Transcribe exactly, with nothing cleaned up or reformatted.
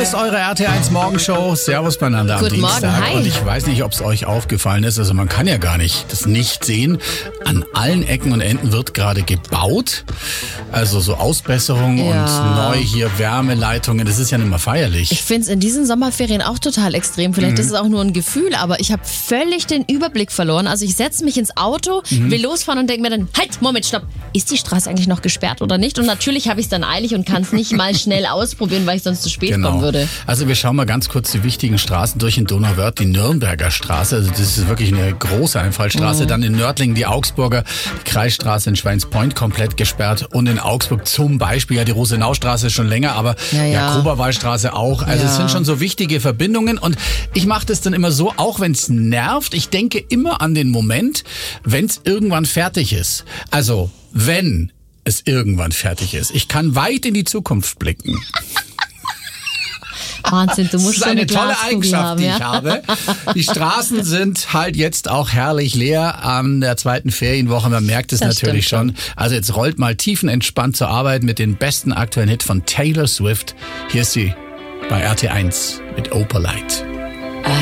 ist eure R T eins Morgenshow. Servus beieinander am Guten Dienstag. Morgen, hi. Und ich weiß nicht, ob es euch aufgefallen ist. Also man kann ja gar nicht das nicht sehen. An allen Ecken und Enden wird gerade gebaut. Also so Ausbesserung Ja. und neu hier Wärmeleitungen. Das ist ja nicht mehr feierlich. Ich finde es in diesen Sommerferien auch total extrem. Vielleicht ist es auch nur ein Gefühl, aber ich habe völlig den Überblick verloren. Also ich setze mich ins Auto, will losfahren und denke mir dann, halt, Moment, stopp. Ist die Straße eigentlich noch gesperrt oder nicht? Und natürlich habe ich es dann eilig und kann es nicht mal schnell ausprobieren, weil ich sonst zu spät kommen würde. Also wir schauen mal ganz kurz die wichtigen Straßen durch in Donauwörth. Die Nürnberger Straße, also das ist wirklich eine große Einfallstraße. Mhm. Dann in Nördlingen die Augsburger, die Kreisstraße in Schweins-Point komplett gesperrt. Und in Augsburg zum Beispiel, ja die Rosenaustraße ist schon länger, aber Ja, ja. Jakoberwallstraße auch. Also Ja. es sind schon so wichtige Verbindungen. Und ich mache das dann immer so, auch wenn es nervt, ich denke immer an den Moment, wenn es irgendwann fertig ist. Also wenn es irgendwann fertig ist. Ich kann weit in die Zukunft blicken. Wahnsinn, du musst Das ist so eine eine tolle Glaskugel Eigenschaft, haben, die ja? ich habe. Die Straßen sind halt jetzt auch herrlich leer an der zweiten Ferienwoche. Man merkt es Das natürlich stimmt schon. Also jetzt rollt mal tiefenentspannt zur Arbeit mit den besten aktuellen Hit von Taylor Swift. Hier ist sie bei R T eins mit Opalite.